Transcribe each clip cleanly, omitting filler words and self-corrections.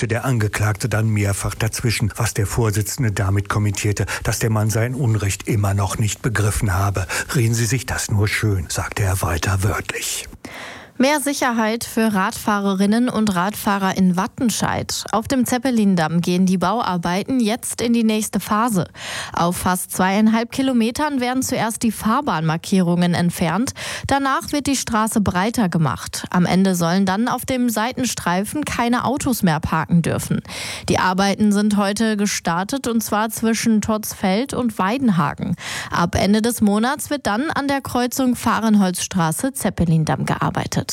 quetschte der Angeklagte dann mehrfach dazwischen, was der Vorsitzende damit kommentierte, dass der Mann sein Unrecht immer noch nicht begriffen habe. Reden Sie sich das nur schön, sagte er weiter wörtlich. Mehr Sicherheit für Radfahrerinnen und Radfahrer in Wattenscheid. Auf dem Zeppelindamm gehen die Bauarbeiten jetzt in die nächste Phase. Auf fast 2,5 Kilometern werden zuerst die Fahrbahnmarkierungen entfernt. Danach wird die Straße breiter gemacht. Am Ende sollen dann auf dem Seitenstreifen keine Autos mehr parken dürfen. Die Arbeiten sind heute gestartet, und zwar zwischen Totzfeld und Weidenhagen. Ab Ende des Monats wird dann an der Kreuzung Fahrenholzstraße-Zeppelindamm gearbeitet.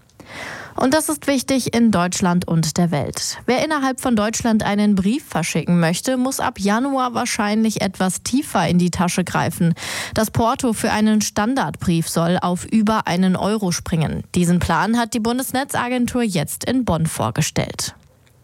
Und das ist wichtig in Deutschland und der Welt. Wer innerhalb von Deutschland einen Brief verschicken möchte, muss ab Januar wahrscheinlich etwas tiefer in die Tasche greifen. Das Porto für einen Standardbrief soll auf über €1 springen. Diesen Plan hat die Bundesnetzagentur jetzt in Bonn vorgestellt.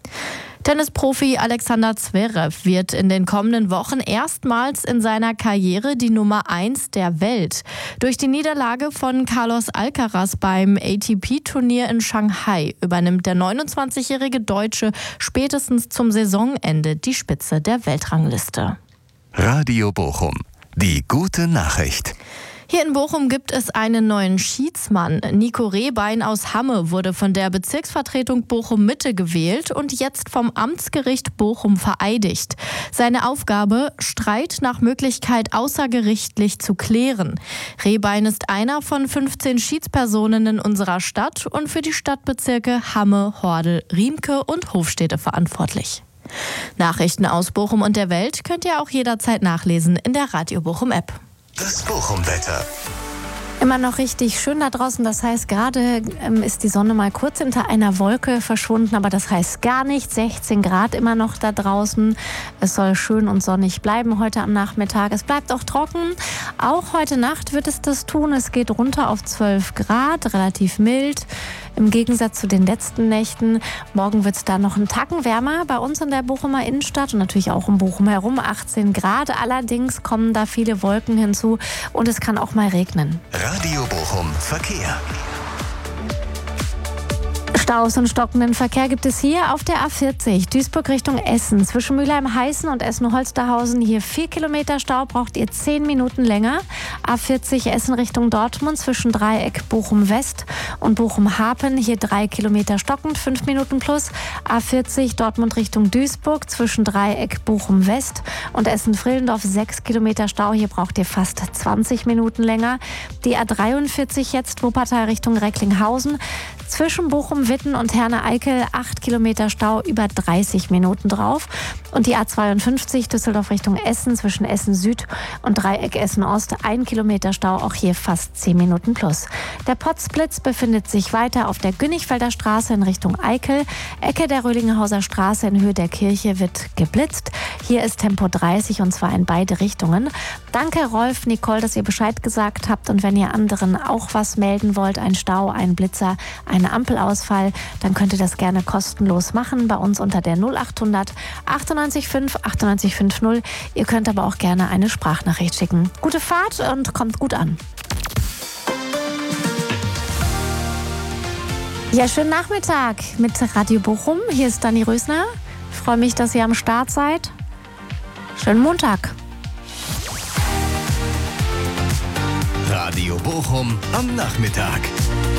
Tennisprofi Alexander Zverev wird in den kommenden Wochen erstmals in seiner Karriere die Nummer 1 der Welt. Durch die Niederlage von Carlos Alcaraz beim ATP-Turnier in Shanghai übernimmt der 29-jährige Deutsche spätestens zum Saisonende die Spitze der Weltrangliste. Radio Bochum. Die gute Nachricht. Hier in Bochum gibt es einen neuen Schiedsmann. Nico Rehbein aus Hamme wurde von der Bezirksvertretung Bochum-Mitte gewählt und jetzt vom Amtsgericht Bochum vereidigt. Seine Aufgabe: Streit nach Möglichkeit außergerichtlich zu klären. Rehbein ist einer von 15 Schiedspersonen in unserer Stadt und für die Stadtbezirke Hamme, Hordel, Riemke und Hofstede verantwortlich. Nachrichten aus Bochum und der Welt könnt ihr auch jederzeit nachlesen in der Radio Bochum App. Das Bochum-Wetter. Immer noch richtig schön da draußen. Das heißt, gerade ist die Sonne mal kurz hinter einer Wolke verschwunden, aber das heißt gar nichts. 16 Grad immer noch da draußen. Es soll schön und sonnig bleiben heute am Nachmittag. Es bleibt auch trocken. Auch heute Nacht wird es das tun. Es geht runter auf 12 Grad, relativ mild. Im Gegensatz zu den letzten Nächten. Morgen wird es da noch einen Tacken wärmer bei uns in der Bochumer Innenstadt und natürlich auch um Bochum herum. 18 Grad. Allerdings kommen da viele Wolken hinzu und es kann auch mal regnen. Radio Bochum Verkehr. Staus und stockenden Verkehr gibt es hier auf der A40 Duisburg Richtung Essen. Zwischen Mülheim-Heißen und Essen-Holsterhausen hier 4 Kilometer Stau, braucht ihr 10 Minuten länger. A40 Essen Richtung Dortmund zwischen Dreieck Bochum-West und Bochum-Hapen hier 3 Kilometer stockend, 5 Minuten plus. A40 Dortmund Richtung Duisburg zwischen Dreieck Bochum-West und Essen-Frillendorf 6 Kilometer Stau, hier braucht ihr fast 20 Minuten länger. Die A43 jetzt Wuppertal Richtung Recklinghausen zwischen Bochum-Witten und Herne-Eickel 8 Kilometer Stau, über 30 Minuten drauf. Und die A52 Düsseldorf Richtung Essen zwischen Essen Süd und Dreieck Essen Ost 1 Kilometer Stau, auch hier fast 10 Minuten plus. Der Potzblitz befindet sich weiter auf der Günnigfelder Straße in Richtung Eickel. Ecke der Röhlinghauser Straße in Höhe der Kirche wird geblitzt. Hier ist Tempo 30 und zwar in beide Richtungen. Danke Rolf, Nicole, dass ihr Bescheid gesagt habt. Und wenn ihr anderen auch was melden wollt, ein Stau, ein Blitzer, eine Ampelausfall, dann könnt ihr das gerne kostenlos machen bei uns unter der 0800 98 5 98 50. Ihr könnt aber auch gerne eine Sprachnachricht schicken. Gute Fahrt und kommt gut an. Ja, schönen Nachmittag mit Radio Bochum. Hier ist Dani Rösner. Ich freue mich, dass ihr am Start seid. Schönen Montag. Radio Bochum am Nachmittag.